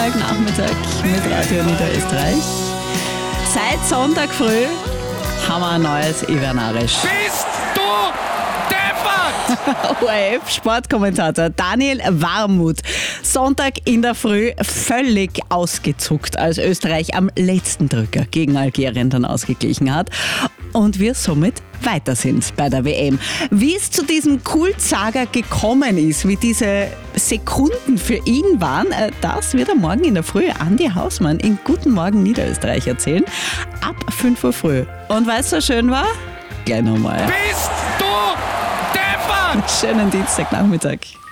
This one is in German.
Dienstagnachmittag mit Radio Niederösterreich. Seit Sonntag früh haben wir ein neues Ivernarisch. Bist du deppert? ORF-Sportkommentator Daniel Warmuth. Sonntag in der Früh völlig ausgezuckt, als Österreich am letzten Drücker gegen Algerien dann ausgeglichen hat. Und wir somit weiter sind bei der WM. Wie es zu diesem Kultsaga gekommen ist, wie diese Sekunden für ihn waren, das wird er morgen in der Früh Andi Hausmann in Guten Morgen Niederösterreich erzählen. Ab 5 Uhr früh. Und weil es so schön war, gleich nochmal. Bist du deppert? Schönen Dienstagnachmittag.